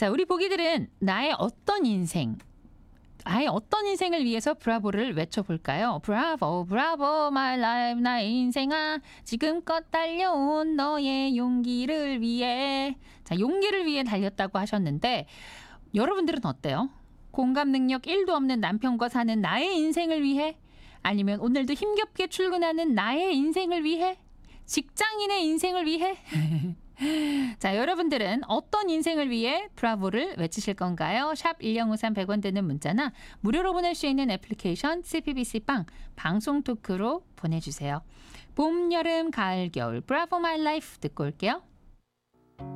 자, 우리 보기들은 나의 어떤 인생을 위해서 브라보를 외쳐볼까요? 브라보, 브라보, my life, 나의 인생아, 지금껏 달려온 너의 용기를 위해. 자, 용기를 위해 달렸다고 하셨는데, 여러분들은 어때요? 공감 능력 1도 없는 남편과 사는 나의 인생을 위해? 아니면 오늘도 힘겹게 출근하는 나의 인생을 위해? 직장인의 인생을 위해? 자, 여러분들은 어떤 인생을 위해 브라보를 외치실 건가요? 샵 1053 100원 되는 문자나 무료로 보낼 수 있는 애플리케이션 CPBC 빵 방송 토크로 보내주세요. 봄, 여름, 가을, 겨울 브라보 마이 라이프 듣고 올게요.